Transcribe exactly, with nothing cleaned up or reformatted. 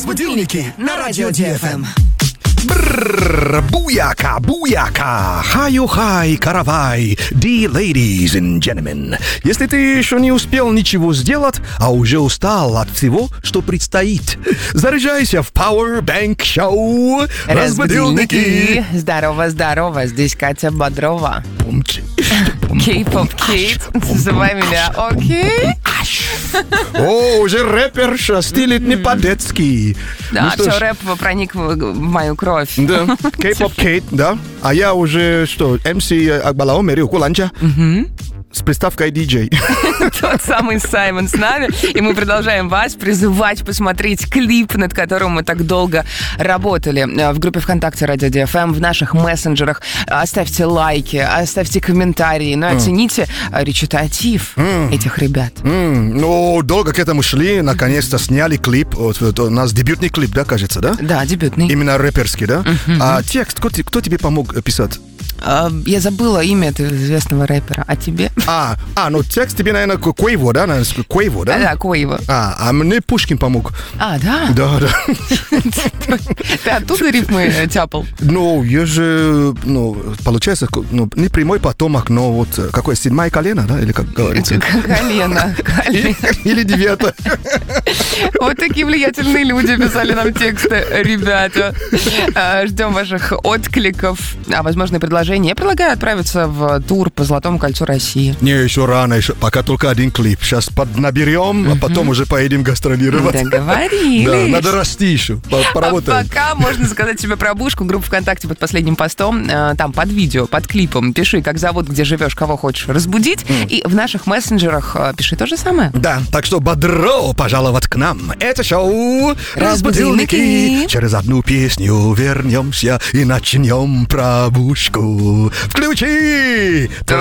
Будильники на радио ди эф эм. Бррр, буяка, буяка, хаю-хай, каравай, dear ladies and gentlemen. Если ты еще не успел ничего сделать, а уже устал от всего, что предстоит, заряжайся в Power Bank Show. Разбудильники. Здорово, здорово. Здесь Катя Бодрова. Кей-поп Кейт. Называй меня, окей? О, уже рэперша, стилит не по-детски. Да, все, рэп проник в мою кровь. Да, Кей-поп Кейт, да. А я уже, что, эм си Акбалао Мерио Куланча. С приставкой диджей. Тот самый Саймон с нами. И мы продолжаем вас призывать посмотреть клип, над которым мы так долго работали. В группе ВКонтакте Радио ди эф эм, в наших мессенджерах. Оставьте лайки, оставьте комментарии. Ну, оцените mm. речитатив mm. этих ребят. Mm. Ну, долго к этому шли. Наконец-то сняли клип. Вот, вот, у нас дебютный клип, да, кажется, да? Да, дебютный. Именно рэперский, да? Uh-huh. А текст, кто, кто тебе помог писать? Я забыла имя этого известного рэпера. А тебе? А, а, ну текст тебе, наверное, Quavo, да? Наверное, Quavo, да? Да, Quavo. А, а мне Пушкин помог. А, да? Да, да. Ты оттуда рифмы тяпал? Ну, я же, ну, получается, ну, не прямой потомок, но вот, какое, седьмое колено, да? Или как говорится? Колено. Или девятое. Вот такие влиятельные люди писали нам тексты, ребята. Ждем ваших откликов, а, возможно, и предложения. Я предлагаю отправиться в тур по Золотому кольцу России. Не, еще рано, еще, пока только один клип. Сейчас поднаберем, uh-huh. а потом уже поедем гастролировать. Договорились. Да, надо расти еще, поработаем. А пока можно сказать себе пробушку. Группа ВКонтакте под последним постом, там под видео, под клипом пиши, как зовут, где живешь, кого хочешь разбудить. Mm. И в наших мессенджерах пиши то же самое. Да, так что бодро пожаловать к нам. Это шоу «Разбудильники». Через одну песню вернемся и начнем пробушку. Включи!